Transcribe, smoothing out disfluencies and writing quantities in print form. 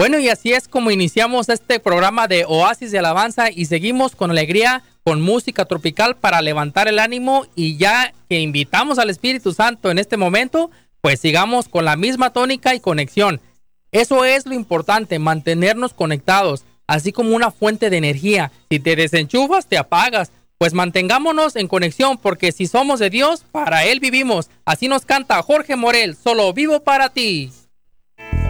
Bueno, y así es como iniciamos este programa de Oasis de Alabanza y seguimos con alegría, con música tropical para levantar el ánimo, y ya que invitamos al Espíritu Santo en este momento, pues sigamos con la misma tónica y conexión. Eso es lo importante, mantenernos conectados, así como una fuente de energía. Si te desenchufas, te apagas. Pues mantengámonos en conexión, porque si somos de Dios, para Él vivimos. Así nos canta Jorge Morel, solo vivo para ti.